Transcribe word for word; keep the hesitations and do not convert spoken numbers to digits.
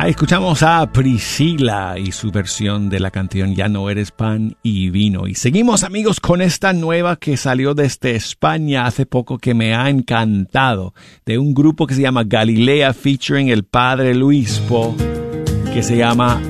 Ahí escuchamos a Priscila y su versión de la canción Ya no eres pan y vino. Y seguimos, amigos, con esta nueva que salió desde España hace poco, que me ha encantado, de un grupo que se llama Galilea featuring el Padre Luispo, que se llama